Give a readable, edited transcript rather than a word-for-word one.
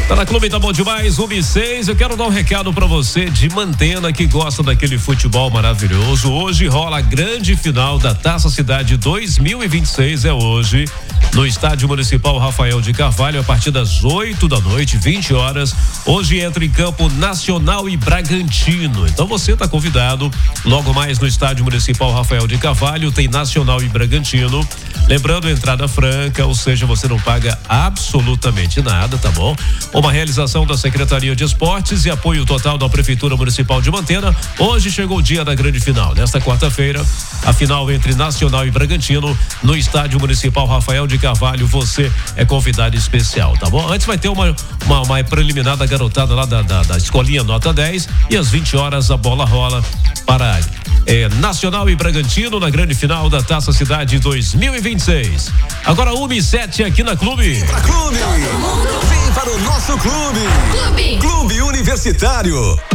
Tá na Clube, tá bom demais, 1:06. Eu quero dar um recado pra você de Mantena que gosta daquele futebol maravilhoso. Hoje rola a grande final da Taça Cidade 2026, é hoje, no Estádio Municipal Rafael de Carvalho, a partir das 8 da noite, 20 horas. Hoje entra em campo Nacional e Bragantino. Então você tá convidado. Logo mais no Estádio Municipal Rafael de Carvalho tem Nacional e Bragantino. Lembrando, entrada franca, ou seja, você não paga absolutamente nada, tá bom? Uma realização da Secretaria de Esportes e apoio total da Prefeitura Municipal de Mantena. Hoje chegou o dia da grande final. Nesta quarta-feira, a final entre Nacional e Bragantino no Estádio Municipal Rafael de Carvalho. Você é convidado especial, tá bom? Antes vai ter uma preliminar da garotada lá da escolinha nota 10 e às 20 horas a bola rola para Nacional e Bragantino na grande final da Taça Cidade 2026. Agora 1:07 aqui na Clube. Vem pra Clube! Vem para o nosso Clube! Clube Universitário!